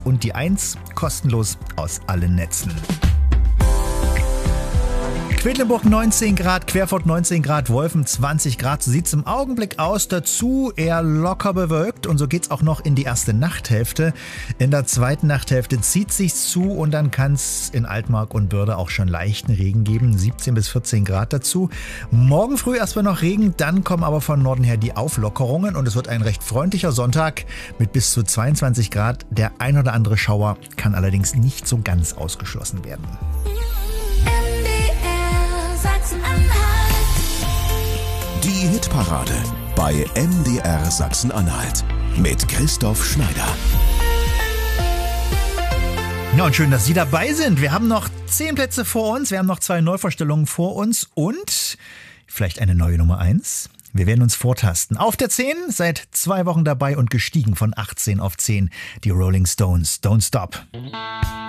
und die 1 kostenlos aus allen Netzen. Quedlinburg 19 Grad, Querfurt 19 Grad, Wolfen 20 Grad. So sieht es im Augenblick aus. Dazu eher locker bewölkt und so geht es auch noch in die erste Nachthälfte. In der zweiten Nachthälfte zieht sich's zu und dann kann es in Altmark und Börde auch schon leichten Regen geben. 17 bis 14 Grad dazu. Morgen früh erstmal noch Regen, dann kommen aber von Norden her die Auflockerungen und es wird ein recht freundlicher Sonntag mit bis zu 22 Grad. Der ein oder andere Schauer kann allerdings nicht so ganz ausgeschlossen werden. Die Hitparade bei MDR Sachsen-Anhalt mit Christoph Schneider. Ja, und schön, dass Sie dabei sind. Wir haben noch 10 Plätze vor uns, wir haben noch 2 Neuvorstellungen vor uns und vielleicht eine neue Nummer 1. Wir werden uns vortasten. Auf der 10, seit 2 Wochen dabei und gestiegen von 18 auf 10, die Rolling Stones, Don't Stop.